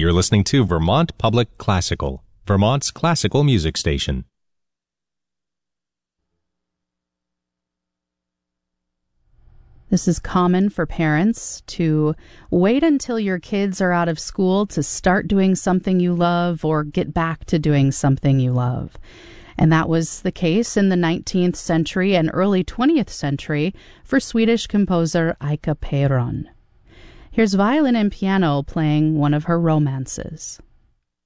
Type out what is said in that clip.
You're listening to Vermont Public Classical, Vermont's classical music station. This is common for parents to wait until your kids are out of school to start doing something you love or get back to doing something you love. And that was the case in the 19th century and early 20th century for Swedish composer Ika Peron. Here's violin and piano playing one of her romances.